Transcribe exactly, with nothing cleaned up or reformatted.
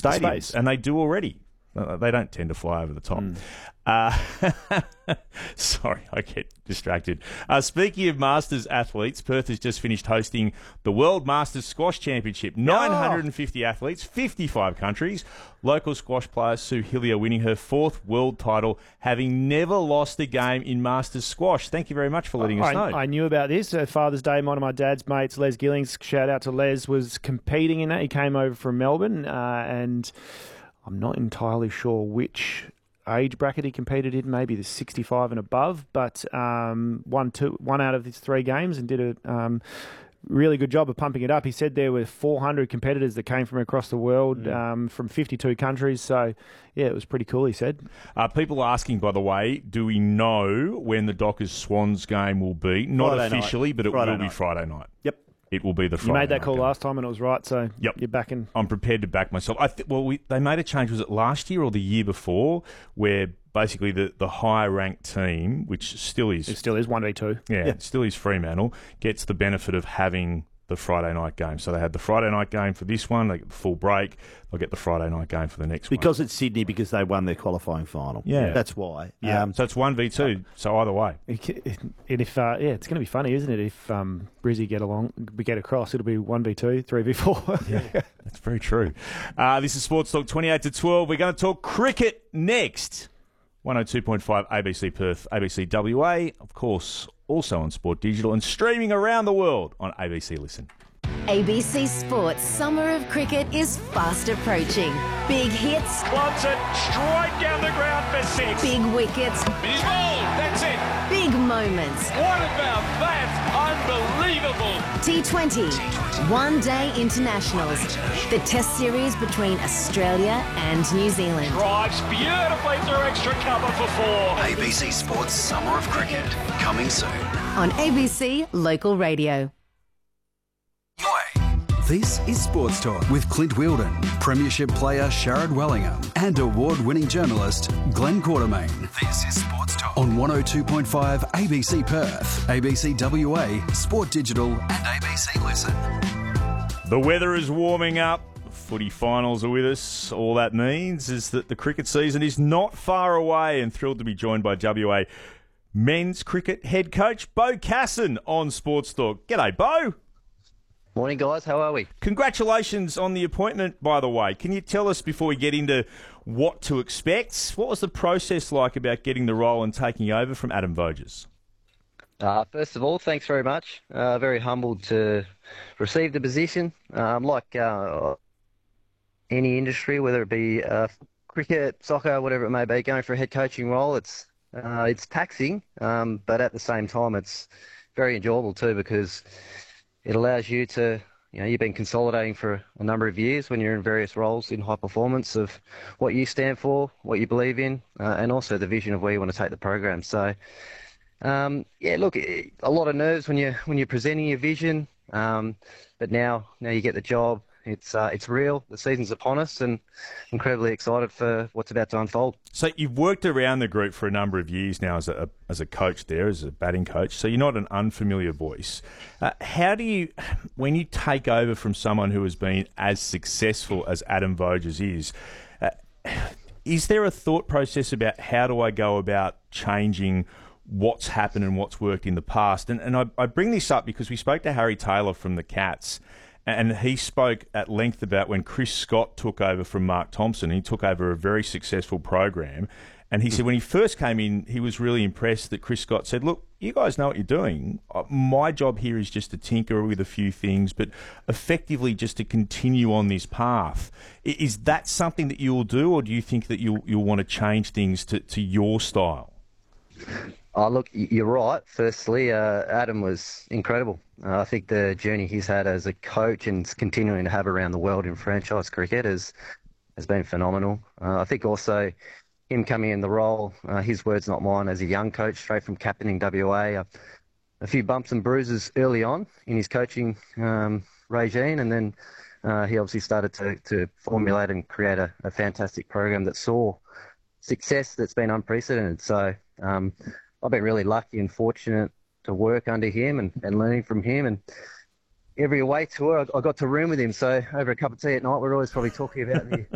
stadiums, Space. and they do already. Uh, They don't tend to fly over the top. Mm. Uh, sorry, I get distracted. Uh, speaking of Masters athletes, Perth has just finished hosting the World Masters Squash Championship. nine hundred fifty athletes, fifty-five countries. Local squash player Sue Hillier winning her fourth world title, having never lost a game in Masters squash. Thank you very much for letting us I, know. I knew about this. Uh, Father's Day, one of my dad's mates, Les Gillings, shout out to Les, was competing in that. He came over from Melbourne, uh, and I'm not entirely sure which age bracket he competed in, maybe the sixty-five and above, but um, won two, one out of his three games and did a um, really good job of pumping it up. He said there were four hundred competitors that came from across the world, mm. um, from fifty-two countries. So, yeah, it was pretty cool, he said. Uh, people asking, by the way, do we know when the Dockers Swans game will be? Not Friday officially, night. but it Friday will be night. Friday night. Yep. It will be the Friday You made that night call game. last time and it was right, so Yep. you're backing. I'm prepared to back myself. I th- well, we, they made a change, was it last year or the year before, where basically the, the higher ranked team, which still is... It still is one v two. Yeah, Yeah. it still is Fremantle, gets the benefit of having the Friday night game. So they had the Friday night game for this one, they get the full break, they'll get the Friday night game for the next Because one. it's Sydney, because they won their qualifying final. Yeah. That's why. Yeah, Um, so it's one v two, so either way. And if uh, yeah, it's going to be funny, isn't it? If um, Brizzy get along, we get across, it'll be one v two, three v four. Yeah, that's very true. Uh, this is Sports Talk twenty-eight to twelve. We're going to talk cricket next. one oh two point five A B C Perth, A B C W A, of course, also on Sport Digital and streaming around the world on A B C Listen. A B C Sports Summer of Cricket is fast approaching. Big hits, Wants it straight down the ground for six. big wickets, He's bowled. That's it. big moments. What about that? Unbelievable. T twenty, one-day internationals. The test series between Australia and New Zealand. Drives beautifully through extra cover for four. A B C Sports Summer of Cricket, coming soon. On A B C Local Radio. This is Sports Talk with Clint Wheeldon, Premiership player Sharad Wellingham, and award-winning journalist Glenn Quartermain. This is Sports Talk On one oh two point five A B C Perth, A B C W A, Sport Digital, and A B C Listen. The weather is warming up. Footy finals are with us. All that means is that the cricket season is not far away, and thrilled to be joined by W A men's cricket head coach Bo Casson on Sports Talk. G'day, Bo. Morning, guys. How are we? Congratulations on the appointment, by the way. Can you tell us, before we get into what to expect, what was the process like about getting the role and taking over from Adam Voges? Uh, first of all, thanks very much. Uh, very humbled to receive the position. Um, like uh, any industry, whether it be uh, cricket, soccer, whatever it may be, going for a head coaching role, it's uh, it's taxing, um, but at the same time, it's very enjoyable too, because it allows you to, you know, you've been consolidating for a number of years when you're in various roles in high performance of what you stand for, what you believe in, uh, and also the vision of where you want to take the program. So, um, yeah, look, it, a lot of nerves when you're when you're presenting your vision, um, but now now you get the job. It's uh, it's real. The season's upon us, and incredibly excited for what's about to unfold. So you've worked around the group for a number of years now as a as a coach there, as a batting coach. So you're not an unfamiliar voice. Uh, how do you, when you take over from someone who has been as successful as Adam Voges is, uh, is there a thought process about how do I go about changing what's happened and what's worked in the past? And, and I, I bring this up because we spoke to Harry Taylor from the Cats, and he spoke at length about when Chris Scott took over from Mark Thompson. He took over a very successful program. And he said when he first came in, he was really impressed that Chris Scott said, look, you guys know what you're doing. My job here is just to tinker with a few things, but effectively just to continue on this path. Is that something that you'll do, or do you think that you'll, you'll want to change things to, to your style? Oh, look, you're right. Firstly, uh, Adam was incredible. Uh, I think the journey he's had as a coach and continuing to have around the world in franchise cricket has, has been phenomenal. Uh, I think also him coming in the role, uh, his words not mine, as a young coach, straight from captaining W A, uh, a few bumps and bruises early on in his coaching um, regime, and then uh, he obviously started to, to formulate and create a, a fantastic program that saw success that's been unprecedented. So um, I've been really lucky and fortunate to work under him and, and learning from him. And every away tour, I, I got to room with him. So over a cup of tea at night, we're always probably talking about the